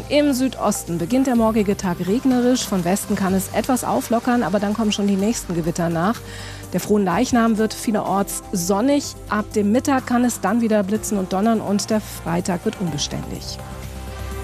Im Südosten beginnt der morgige Tag regnerisch. Von Westen kann es etwas auflockern, aber dann kommen schon die nächsten Gewitter nach. Der Fronleichnam wird vielerorts sonnig. Ab dem Mittag kann es dann wieder blitzen und donnern und der Freitag wird unbeständig.